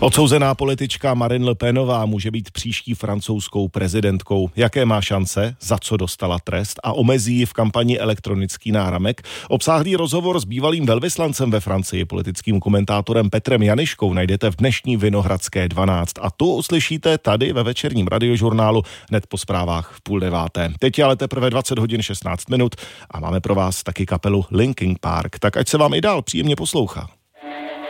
Odsouzená politička Marine Le Penová může být příští francouzskou prezidentkou. Jaké má šance, za co dostala trest a omezí ji v kampani elektronický náramek? Obsáhlý rozhovor s bývalým velvyslancem ve Francii, politickým komentátorem Petrem Janiškou najdete v dnešní Vinohradské 12 a tu uslyšíte tady ve večerním radiožurnálu hned po zprávách v 8:30. Teď je ale teprve 20 hodin 16 minut a máme pro vás taky kapelu Linkin Park, tak ať se vám i dál příjemně poslouchá.